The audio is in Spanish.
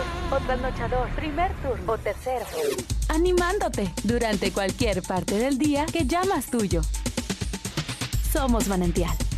o trasnochador, primer turno o tercero. Animándote durante cualquier parte del día que llamas tuyo. Somos Manantial,